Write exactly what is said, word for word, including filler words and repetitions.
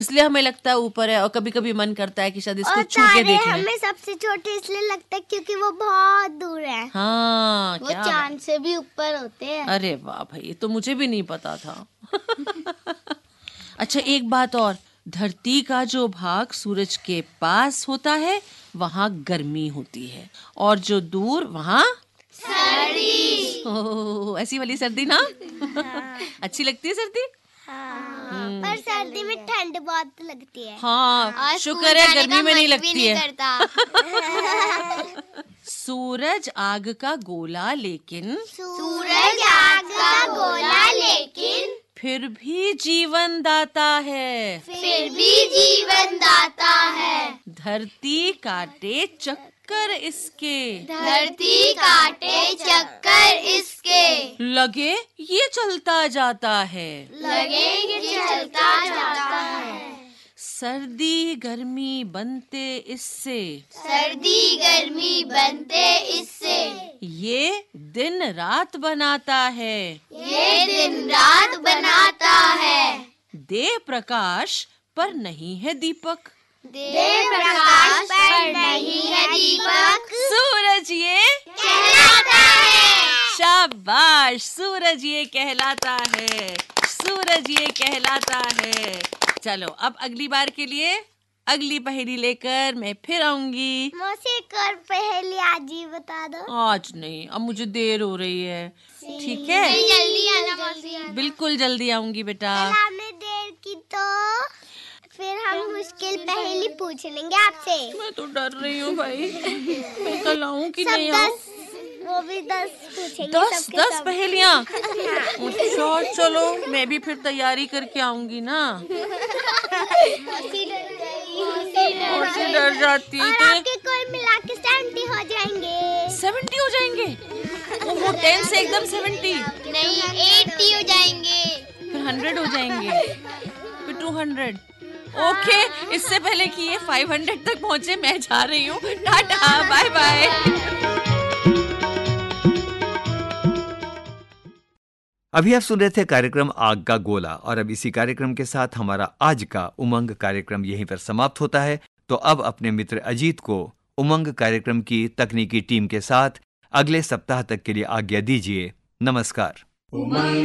इसलिए हमें लगता है ऊपर है, और कभी कभी मन करता है कि शायद इसको छू के देख लें। हमें सबसे छोटे इसलिए लगता है क्योंकि वो बहुत दूर है। हाँ, वो चांद से भी ऊपर होते हैं। अरे वाह भाई, ये तो मुझे भी नहीं पता था। अच्छा, एक बात और, धरती का जो भाग सूरज के पास होता है वहाँ गर्मी होती है, और जो दूर वहाँ सर्दी। ओह, ऐसी वाली सर्दी ना। हाँ। अच्छी लगती है सर्दी। हाँ, पर सर्दी में ठंड बहुत लगती है। हाँ, शुक्र है गर्मी में नहीं लगती है। सूरज आग का गोला लेकिन सूरज आग का गोला लेकिन फिर भी जीवन दाता है। फिर भी जीवन दाता है। धरती काटे चक्कर इसके। धरती काटे चक्कर इसके। लगे ये चलता जाता है। लगे ये चलता जाता है। सर्दी गर्मी बनते इससे। सर्दी गर्मी बनते इससे। ये दिन रात बनाता है। ये दिन रात बनाता है। दे प्रकाश पर नहीं है दीपक। दे प्रकाश पर नहीं है दीपक। सूरज ये कहलाता है। शाबाश, सूरज ये कहलाता है। सूरज ये कहलाता है। चलो, अब अगली बार के लिए अगली पहेली लेकर मैं फिर आऊंगी। मौसी एक और पहेली आज ही बता दो। आज नहीं, अब मुझे देर हो रही है। ठीक है, जल्दी आना मौसी। बिल्कुल जल्दी आऊंगी बेटा। आपने देर की तो फिर हम मुश्किल पहेली पूछ लेंगे आपसे। मैं तो डर रही हूँ भाई, मैं कल आऊँ कि नहीं आऊँ। वो भी दस पूछेंगे। दस दस पहेलियाँ। अच्छा चलो, मैं भी फिर तैयारी करके आऊंगी ना। मौसी डर जाती है। और आपके कोई मिला के सेवेंटी हो जाएंगे। सेवेंटी हो जाएंगे? ओहो, टेन से एकदम सेवेंटी नहीं, एटी हो जाएंगे। फिर हंड्रेड हो जाएंगे, फिर टू हंड्रेड। ओके, इससे पहले कि ये फाइव हंड्रेड तक पहुँचे मैं जा रही हूँ। Tata, bye bye. अभी आप सुन रहे थे कार्यक्रम आग का गोला, और अब इसी कार्यक्रम के साथ हमारा आज का उमंग कार्यक्रम यहीं पर समाप्त होता है। तो अब अपने मित्र अजीत को उमंग कार्यक्रम की तकनीकी टीम के साथ अगले सप्ताह तक के लिए आज्ञा दीजिए। नमस्कार। उमंग